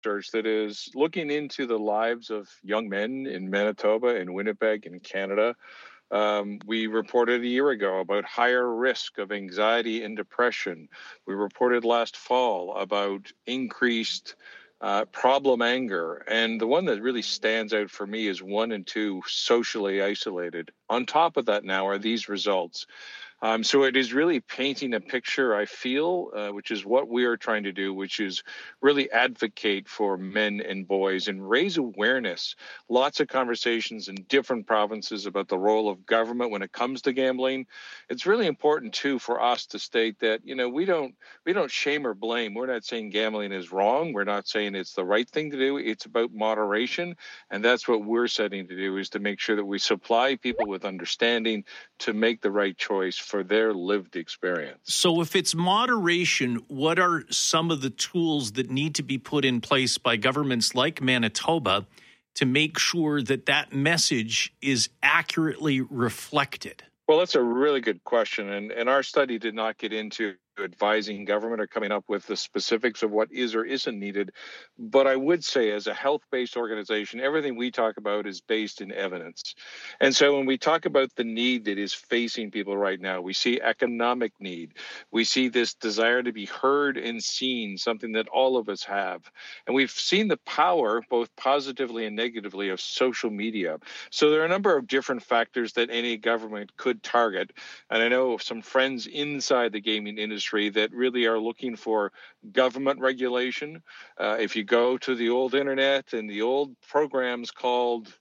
research that is looking into the lives of young men in Manitoba and Winnipeg in Canada. We reported a year ago about higher risk of anxiety and depression. We reported last fall about increased problem anger. And the one that really stands out for me is 1 and 2, socially isolated. On top of that now are these results. So it is really painting a picture, I feel, which is what we are trying to do, which is really advocate for men and boys and raise awareness. Lots of conversations in different provinces about the role of government when it comes to gambling. It's really important, too, for us to state that, we don't shame or blame. We're not saying gambling is wrong. We're not saying it's the right thing to do. It's about moderation. And that's what we're setting to do, is to make sure that we supply people with understanding to make the right choice for their lived experience. So if it's moderation, what are some of the tools that need to be put in place by governments like Manitoba to make sure that that message is accurately reflected? Well, that's a really good question. And our study did not get into advising government or coming up with the specifics of what is or isn't needed. But I would say, as a health-based organization, everything we talk about is based in evidence. And so when we talk about the need that is facing people right now, we see economic need. We see this desire to be heard and seen, something that all of us have. And we've seen the power, both positively and negatively, of social media. So there are a number of different factors that any government could target. And I know some friends inside the gaming industry that really are looking for government regulation. If you go to the old internet and the old programs called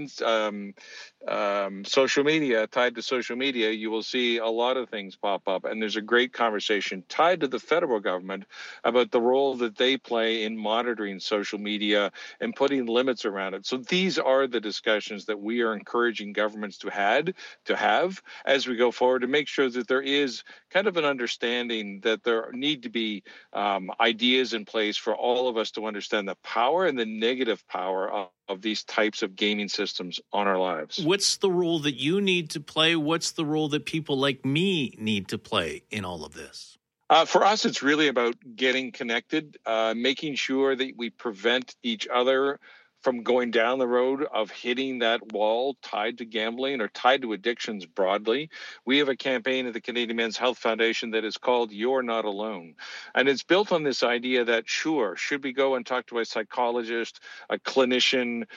social media, tied to social media, you will see a lot of things pop up. And there's a great conversation tied to the federal government about the role that they play in monitoring social media and putting limits around it. So these are the discussions that we are encouraging governments to have as we go forward, to make sure that there is kind of an understanding that there need to be ideas in place for all of us to understand the power and the negative power of these types of gaming systems on our lives. What's the role that you need to play? What's the role that people like me need to play in all of this? For us, it's really about getting connected, making sure that we prevent each other from going down the road of hitting that wall tied to gambling or tied to addictions broadly. We have a campaign at the Canadian Men's Health Foundation that is called You're Not Alone. And it's built on this idea that, sure, should we go and talk to a psychologist, a clinician,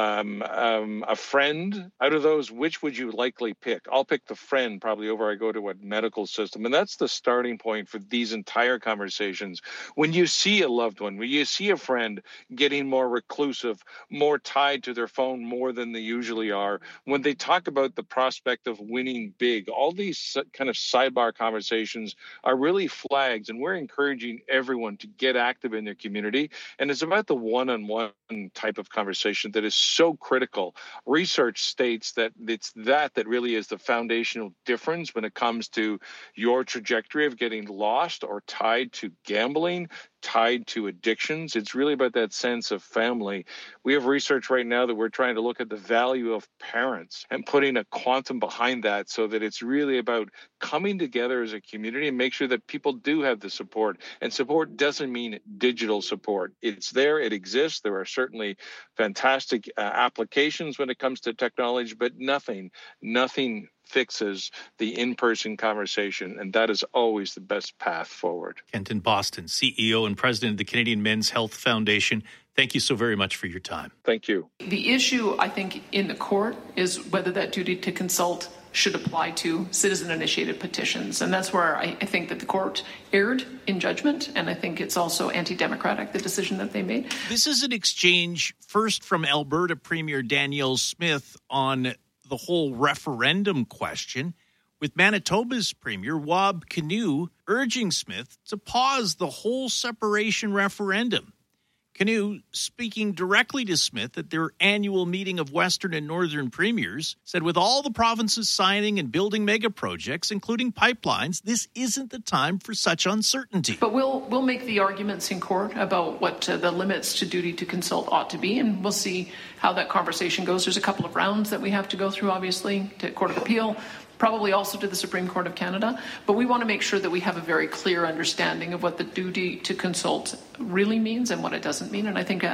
a friend? Out of those, which would you likely pick? I'll pick the friend probably over I go to a medical system. And that's the starting point for these entire conversations. When you see a loved one, when you see a friend getting more reclusive, more tied to their phone more than they usually are, when they talk about the prospect of winning big, all these kind of sidebar conversations are really flags, and we're encouraging everyone to get active in their community. And it's about the one-on-one type of conversation that is so critical. Research states that it's that really is the foundational difference when it comes to your trajectory of getting lost or tied to gambling, tied to addictions. It's really about that sense of family. We have research right now that we're trying to look at the value of parents and putting a quantum behind that, so that it's really about coming together as a community and make sure that people do have the support. And support doesn't mean digital support. It's there, it exists. There are certainly fantastic applications when it comes to technology, but nothing fixes the in-person conversation, and that is always the best path forward. Kenton Boston, CEO and President of the Canadian Men's Health Foundation, thank you so very much for your time. Thank you. The issue, I think, in the court is whether that duty to consult should apply to citizen-initiated petitions, and that's where I think that the court erred in judgment, and I think it's also anti-democratic, the decision that they made. This is an exchange first from Alberta Premier Danielle Smith on the whole referendum question, with Manitoba's Premier Wab Kinew urging Smith to pause the whole separation referendum. Kinew, speaking directly to Smith at their annual meeting of Western and Northern premiers, said with all the provinces signing and building mega projects, including pipelines, this isn't the time for such uncertainty. But we'll make the arguments in court about what the limits to duty to consult ought to be, and we'll see how that conversation goes. There's a couple of rounds that we have to go through, obviously, to Court of Appeal, probably also to the Supreme Court of Canada, but we want to make sure that we have a very clear understanding of what the duty to consult really means and what it doesn't mean. And I think